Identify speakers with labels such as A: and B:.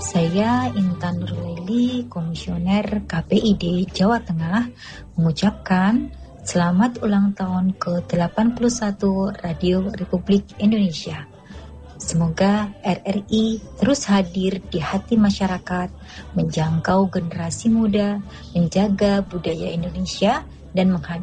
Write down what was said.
A: Saya Intan Nurlaili, Komisioner KPID Jawa Tengah, mengucapkan selamat ulang tahun ke-81 Radio Republik Indonesia. Semoga RRI terus hadir di hati masyarakat, menjangkau generasi muda, menjaga budaya Indonesia, dan